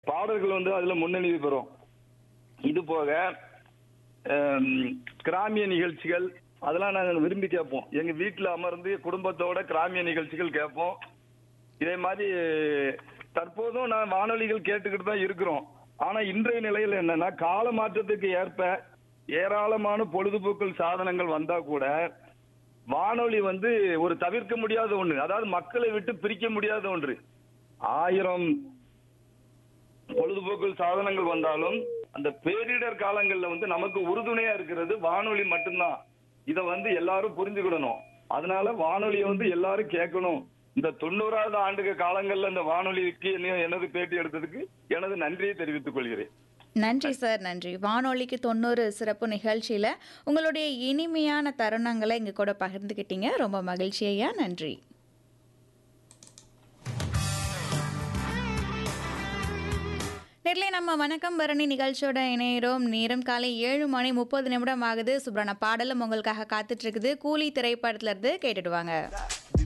பாடல்கள் வந்து அதுல முன்னணி பெறும். இது போக கிராமிய நிகழ்ச்சிகள் அதெல்லாம் நாங்கள் விரும்பி கேட்போம். எங்க வீட்டுல அமர்ந்து குடும்பத்தோட கிராமிய நிகழ்ச்சிகள் கேட்போம். இதே மாதிரி தற்போதும் நான் வானொலிகள் கேட்டுக்கிட்டு தான் இருக்கிறோம். ஆனா இன்றைய நிலையில் என்னன்னா கால மாற்றத்துக்கு ஏற்ப ஏராளமான பொழுதுபோக்கு சாதனங்கள் வந்தா கூட வானொலி வந்து ஒரு தவிர்க்க முடியாத ஒண்ணு. அதாவது மக்களை விட்டு பிரிக்க முடியாத ஒன்று. 1000 பொழுதுபோக்கு சாதனங்கள் வந்தாலும் அந்த பேரிடர் காலங்கள்ல வந்து நமக்கு உறுதுணையா இருக்கிறது வானொலி மட்டும்தான். இத வந்து எல்லாரும் புரிஞ்சுக்கிடணும். அதனால வானொலியை வந்து எல்லாரும் கேட்கணும். இந்த 90வது ஆண்டு காலங்கள்ல இந்த வானொலிக்கு எனது பேட்டி எடுத்ததுக்கு எனது நன்றியை தெரிவித்துக் கொள்கிறேன். நன்றி சார், நன்றி. வானொலிக்கு 90 சிறப்பு நிகழ்ச்சியில உங்களுடைய இனிமையான தருணங்களை எங்க கூட பகிர்ந்துக்கிட்டீங்க. ரொம்ப மகிழ்ச்சி ஐயா. நன்றி. நேர்ல நம்ம வணக்கம் பரணி நிகழ்ச்சியோட இணையறோம். நேரம் காலை 7:30 ஆகுது. சூப்பரான பாடலும் உங்களுக்காக காத்துட்டு இருக்குது. கூலி திரைப்படத்துல இருந்து கேட்டுட்டு வாங்க.